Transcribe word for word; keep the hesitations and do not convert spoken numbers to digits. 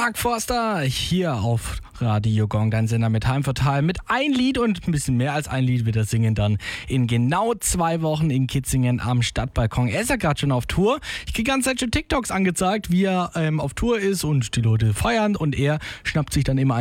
Mark Forster hier auf Radio Gong, dein Sender mit Heim für Tal. Mit ein Lied und ein bisschen mehr als ein Lied wird er singen dann in genau zwei Wochen in Kitzingen am Stadtbalkon. Er ist ja gerade schon auf Tour. Ich kriege die ganze Zeit schon TikToks angezeigt, wie er ähm, auf Tour ist und die Leute feiern und er schnappt sich dann immer